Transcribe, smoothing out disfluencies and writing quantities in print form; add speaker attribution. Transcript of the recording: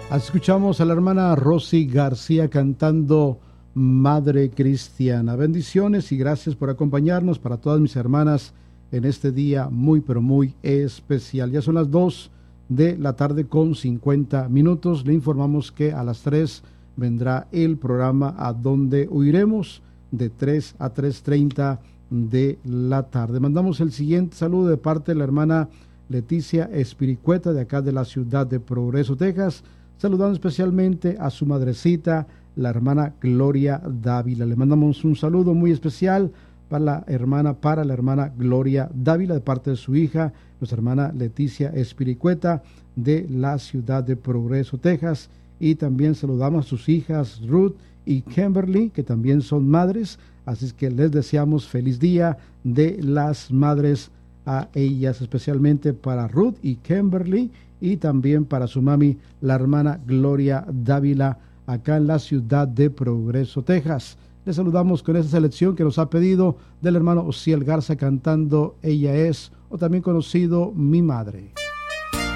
Speaker 1: Escuchamos a la hermana Rosy García cantando Madre Cristiana. Bendiciones y gracias por acompañarnos, para todas mis hermanas en este día muy pero muy especial. Ya son las 2 de la tarde con 50 minutos. Le informamos que a las 3 vendrá el programa A Dónde Huiremos, de 3 a 3:30 de la tarde. Mandamos el siguiente saludo de parte de la hermana Leticia Espiricueta, de acá de la ciudad de Progreso, Texas, saludando especialmente a su madrecita, la hermana Gloria Dávila. Le mandamos un saludo muy especial para la hermana Gloria Dávila, de parte de su hija, nuestra hermana Leticia Espiricueta, de la ciudad de Progreso, Texas. Y también saludamos a sus hijas Ruth y Kimberly, que también son madres, así es que les deseamos feliz día de las madres a ellas, especialmente para Ruth y Kimberly, y también para su mami, la hermana Gloria Dávila, acá en la ciudad de Progreso, Texas. Les saludamos con esa selección que nos ha pedido del hermano Osiel Garza cantando Ella Es, o también conocido Mi Madre.